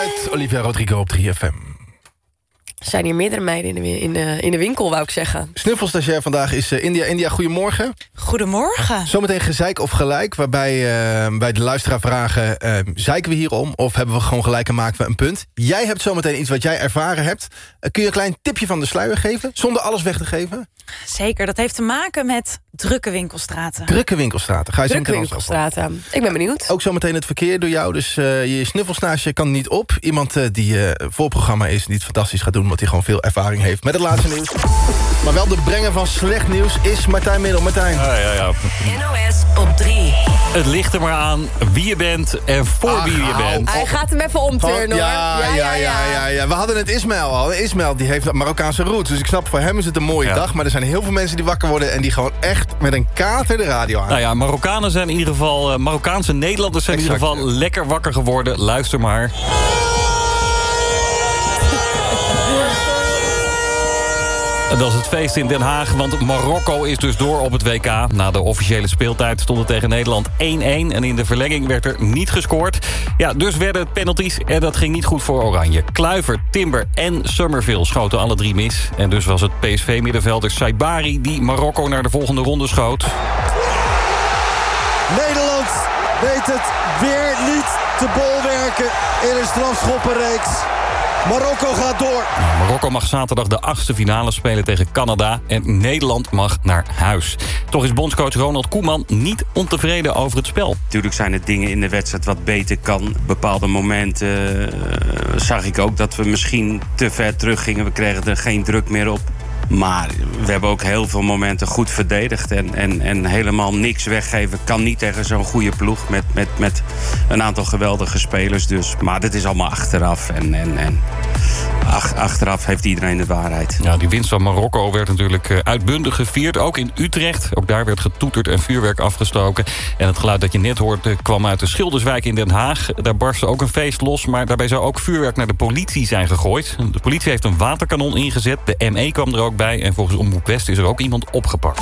met Olivia Rodrigo op 3FM. Er zijn hier meerdere meiden in de winkel, wou ik zeggen. Snuffelstagiair vandaag is India. India, goedemorgen. Goedemorgen. Zometeen gezeik of gelijk, waarbij bij de luisteraar vragen... zeiken we hierom of hebben we gewoon gelijk en maken we een punt? Jij hebt zometeen iets wat jij ervaren hebt. Kun je een klein tipje van de sluier geven, zonder alles weg te geven? Zeker, dat heeft te maken met drukke winkelstraten. Drukke winkelstraten. Ga je drukke winkelstraten. Ik ben benieuwd. Ook zometeen het verkeer door jou, dus je snuffelstage kan niet op. Iemand die voor programma is, die het fantastisch gaat doen... omdat hij gewoon veel ervaring heeft met het laatste nieuws. Maar wel de brenger van slecht nieuws is Martijn Middel. Martijn. Ja. NOS op 3. Het ligt er maar aan wie je bent en voor wie je bent. Hij gaat hem even omturnen, hoor. Ja. We hadden het Ismaël al. Ismaël die heeft Marokkaanse roots. Dus ik snap, voor hem is het een mooie dag. Maar er zijn heel veel mensen die wakker worden... en die gewoon echt met een kater de radio aan. Nou ja, Marokkanen zijn in ieder geval... Marokkaanse Nederlanders zijn in ieder geval lekker wakker geworden. Luister maar. Dat is het feest in Den Haag, want Marokko is dus door op het WK. Na de officiële speeltijd stond het tegen Nederland 1-1... en in de verlenging werd er niet gescoord. Ja, dus werden het penalties en dat ging niet goed voor Oranje. Kluivert, Timber en Summerville schoten alle 3 mis. En dus was het PSV-middenvelder Saibari die Marokko naar de volgende ronde schoot. Nederland weet het weer niet te bolwerken in een strafschoppenreeks. Marokko gaat door. Marokko mag zaterdag de 8e finale spelen tegen Canada... en Nederland mag naar huis. Toch is bondscoach Ronald Koeman niet ontevreden over het spel. Natuurlijk zijn er dingen in de wedstrijd wat beter kan. Bepaalde momenten zag ik ook dat we misschien te ver terug gingen. We kregen er geen druk meer op. Maar we hebben ook heel veel momenten goed verdedigd. En helemaal niks weggeven kan niet tegen zo'n goede ploeg. Met een aantal geweldige spelers. Dus. Maar dat is allemaal achteraf. En achteraf heeft iedereen de waarheid. Ja, die winst van Marokko werd natuurlijk uitbundig gevierd. Ook in Utrecht. Ook daar werd getoeterd en vuurwerk afgestoken. En het geluid dat je net hoorde kwam uit de Schilderswijk in Den Haag. Daar barstte ook een feest los. Maar daarbij zou ook vuurwerk naar de politie zijn gegooid. De politie heeft een waterkanon ingezet. De ME kwam er ook bij. En volgens Omroep West is er ook iemand opgepakt.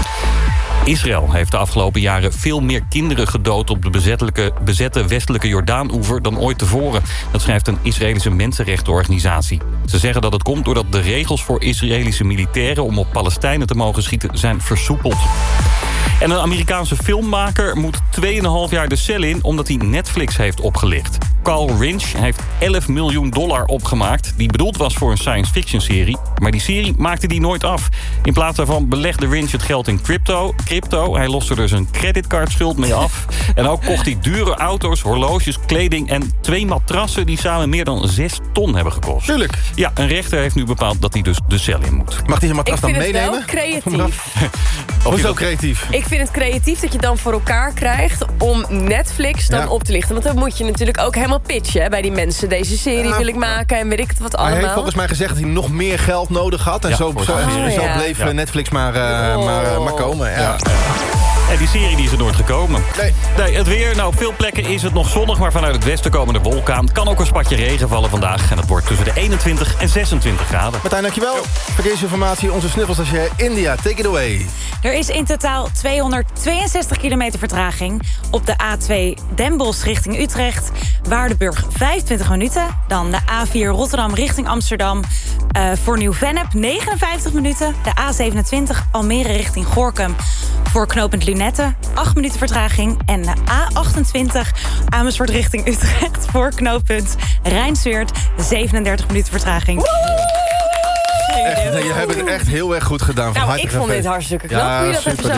Israël heeft de afgelopen jaren veel meer kinderen gedood... op de bezette westelijke Jordaan-oever dan ooit tevoren. Dat schrijft een Israëlische mensenrechtenorganisatie. Ze zeggen dat het komt doordat de regels voor Israëlische militairen... om op Palestijnen te mogen schieten zijn versoepeld. En een Amerikaanse filmmaker moet 2,5 jaar de cel in... omdat hij Netflix heeft opgelicht. Carl Rinch heeft $11 miljoen opgemaakt... die bedoeld was voor een science-fiction-serie. Maar die serie maakte hij nooit af. In plaats daarvan belegde Rinch het geld in crypto. Hij loste er dus een creditcardschuld mee af. En ook kocht hij dure auto's, horloges, kleding... en 2 matrassen die samen meer dan 6 ton hebben gekost. Tuurlijk. Ja, een rechter heeft nu bepaald dat hij dus de cel in moet. Mag hij zijn matras dan meenemen? Ik vind het wel creatief. Hoezo creatief? Ik vind het creatief dat je dan voor elkaar krijgt... om Netflix dan op te lichten. Want dan moet je natuurlijk ook helemaal pitchen hè, bij die mensen. Deze serie wil ik maken en weet ik het wat allemaal. Hij heeft volgens mij gezegd dat hij nog meer geld nodig had. En zo bleef Netflix maar komen. Ja. En die serie die is er nooit gekomen. Nee, het weer. Nou, op veel plekken is het nog zonnig... maar vanuit het westen komen er wolken aan. Kan ook een spatje regen vallen vandaag. En het wordt tussen de 21 en 26 graden. Martijn, dankjewel. Verkeersinformatie, onze snuffelsstagiair India. Take it away. Er is in totaal 262 kilometer vertraging. Op de A2 Den Bosch richting Utrecht. Waardenburg 25 minuten. Dan de A4 Rotterdam richting Amsterdam. Voor Nieuw-Vennep 59 minuten. De A27 Almere richting Gorinchem. Voor knooppunt Lunette 8 minuten vertraging. En de A28 Amersfoort richting Utrecht. Voor knooppunt Rijnsweert 37 minuten vertraging. Echt, je hebt het echt heel erg goed gedaan. Nou, ik vond dit hartstikke knap. Hoe je dat even